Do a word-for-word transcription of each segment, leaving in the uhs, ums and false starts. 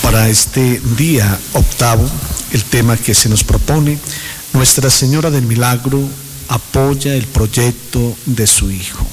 Para este día octavo, el tema que se nos propone, Nuestra Señora del Milagro apoya el proyecto de su Hijo.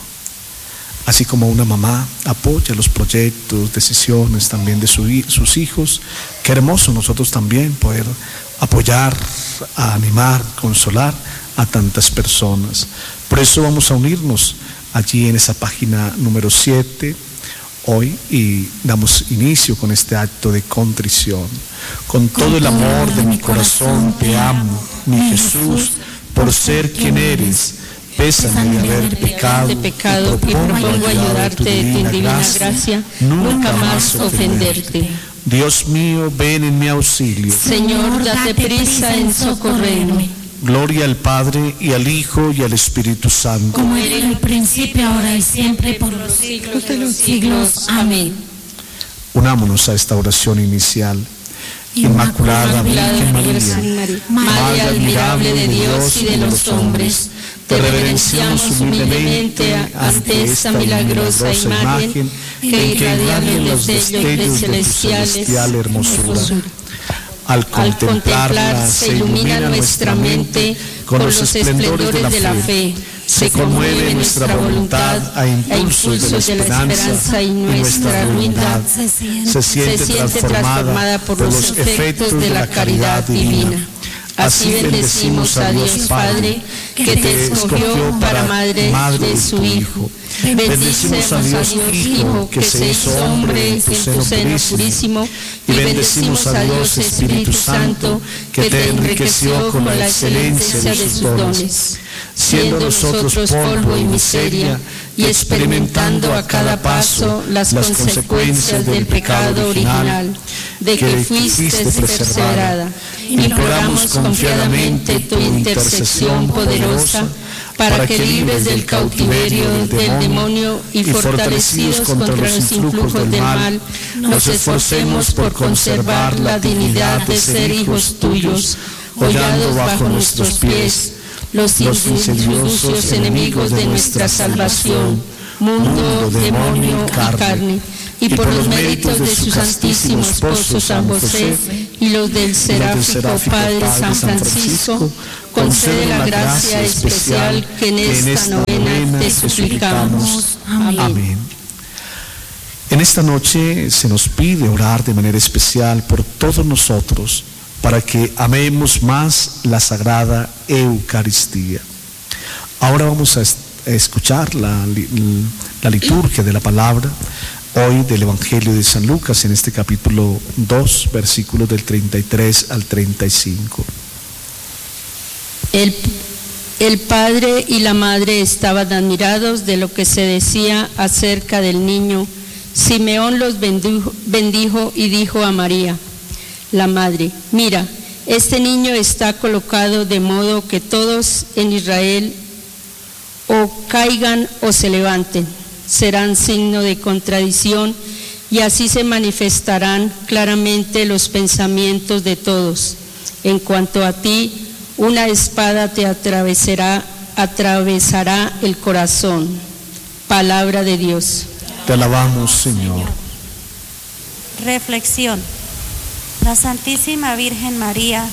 Así como una mamá apoya los proyectos, decisiones también de su, sus hijos, qué hermoso nosotros también poder apoyar, a animar, consolar a tantas personas. Por eso vamos a unirnos allí en esa página número siete hoy y damos inicio con este acto de contrición. Con todo el amor de mi corazón te amo, mi Jesús, por ser quien eres. Pésame de haber pecado, de pecado y propongo ayudarte en tu divina gracia, nunca más ofenderte. Dios mío, ven en mi auxilio. Señor, date prisa en socorrerme. Gloria al Padre, y al Hijo, y al Espíritu Santo. Como era en el principio, ahora y siempre, por los siglos de los siglos. Amén. Unámonos a esta oración inicial. Inmaculada Virgen María, Madre admirable de Dios y de los hombres, te reverenciamos humildemente ante esta milagrosa imagen que irradia los destellos de celestial hermosura. Al contemplarla se ilumina nuestra mente con los esplendores de la fe, se conmueve nuestra voluntad a impulsos de la esperanza y nuestra ruindad se siente transformada por los efectos de la caridad divina. Así bendecimos a Dios Padre, que te escogió para madre de su Hijo. Bendecimos a Dios Hijo, que se hizo hombre en tu seno purísimo. Y bendecimos a Dios Espíritu Santo, que te enriqueció con la excelencia de sus dones. Siendo nosotros polvo y miseria, y experimentando a cada paso las consecuencias del pecado original, de que fuiste perseverada, imploramos confiadamente tu intercesión poderosa, para que libres del cautiverio del demonio y fortalecidos contra los influjos del mal, nos esforcemos por conservar la dignidad de ser hijos tuyos, hollados bajo nuestros pies, los insidiosos enemigos de nuestra salvación, mundo, demonio y carne, y por los méritos de su santísimo esposo San José y los del seráfico Padre San Francisco, concede la gracia especial que en esta novena te suplicamos. Amén. Amén. En esta noche se nos pide orar de manera especial por todos nosotros, para que amemos más la Sagrada Eucaristía. Ahora vamos a escuchar la, la liturgia de la palabra, hoy del Evangelio de San Lucas, en este capítulo dos, versículos del treinta y tres al treinta y cinco. El, el padre y la madre estaban admirados de lo que se decía acerca del niño. Simeón los bendijo, bendijo y dijo a María, la madre, mira, este niño está colocado de modo que todos en Israel o caigan o se levanten, serán signo de contradicción y así se manifestarán claramente los pensamientos de todos. En cuanto a ti, una espada te atravesará, atravesará el corazón. Palabra de Dios. Te alabamos, Señor. Reflexión. La Santísima Virgen María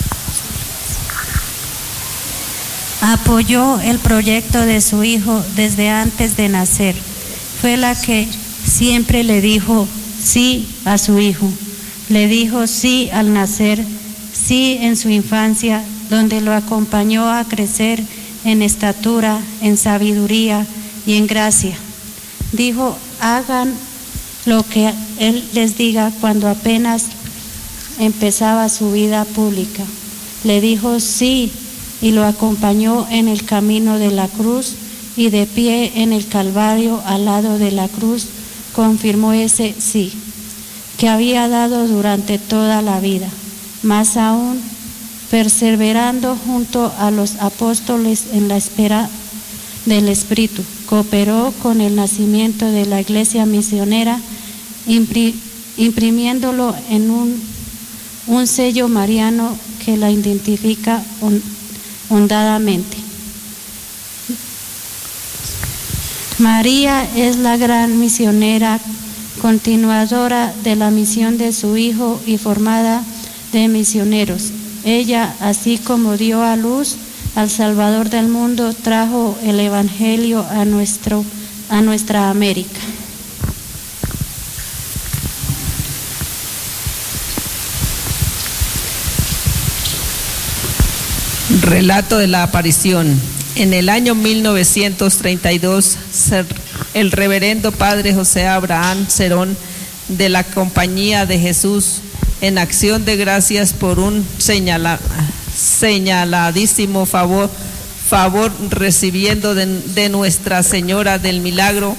apoyó el proyecto de su Hijo desde antes de nacer. Fue la que siempre le dijo sí a su Hijo. Le dijo sí al nacer, sí en su infancia, donde lo acompañó a crecer en estatura, en sabiduría y en gracia. Dijo, hagan lo que Él les diga cuando apenas empezaba su vida pública. Le dijo sí y lo acompañó en el camino de la cruz, y de pie en el Calvario al lado de la cruz confirmó ese sí que había dado durante toda la vida. Más aún, perseverando junto a los apóstoles en la espera del Espíritu, cooperó con el nacimiento de la Iglesia misionera, impri, imprimiéndolo en un un sello mariano que la identifica hondamente. María es la gran misionera continuadora de la misión de su Hijo y formada de misioneros. Ella, así como dio a luz al Salvador del mundo, trajo el Evangelio a, nuestro, a nuestra América. Relato de la aparición. En el año mil novecientos treinta y dos, el reverendo padre José Abraham Cerón, de la Compañía de Jesús, en acción de gracias por un señala, señaladísimo favor, favor recibiendo de, de Nuestra Señora del Milagro,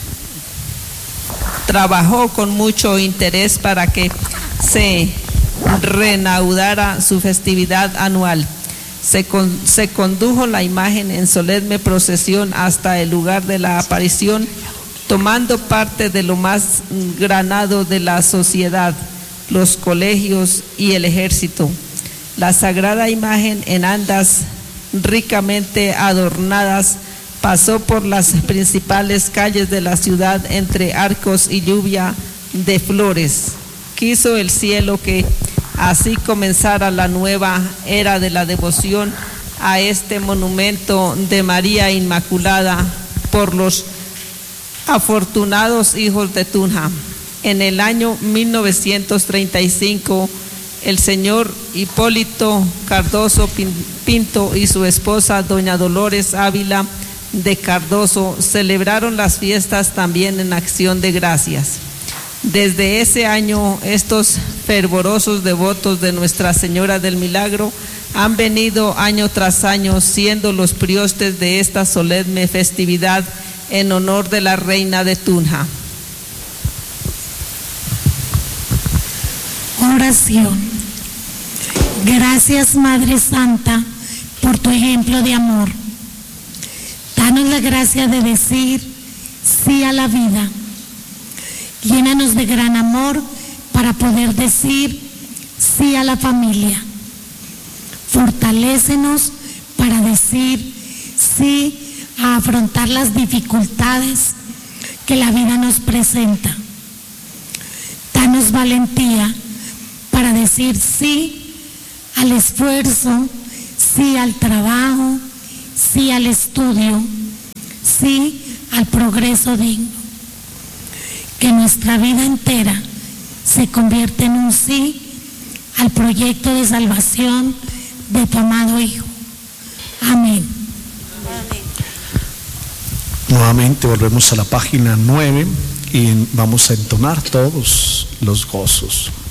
trabajó con mucho interés para que se reanudara su festividad anual. Se, con, se condujo la imagen en solemne procesión hasta el lugar de la aparición, tomando parte de lo más granado de la sociedad, los colegios y el ejército. La sagrada imagen, en andas ricamente adornadas, pasó por las principales calles de la ciudad entre arcos y lluvia de flores. Quiso el cielo que así comenzara la nueva era de la devoción a este monumento de María Inmaculada por los afortunados hijos de Tunja. En el año mil novecientos treinta y cinco, el señor Hipólito Cardoso Pinto y su esposa doña Dolores Ávila de Cardoso celebraron las fiestas también en acción de gracias. Desde ese año, estos fervorosos devotos de Nuestra Señora del Milagro han venido año tras año siendo los priostes de esta solemne festividad en honor de la Reina de Tunja. Oración. Gracias, Madre Santa, por tu ejemplo de amor. Danos la gracia de decir sí a la vida. Llénanos de gran amor para poder decir sí a la familia. Fortalécenos para decir sí a afrontar las dificultades que la vida nos presenta. Danos valentía para decir sí al esfuerzo, sí al trabajo, sí al estudio, sí al progreso digno. Que nuestra vida entera se convierta en un sí al proyecto de salvación de tu amado Hijo. Amén. Nuevamente volvemos a la página nueve y vamos a entonar todos los gozos.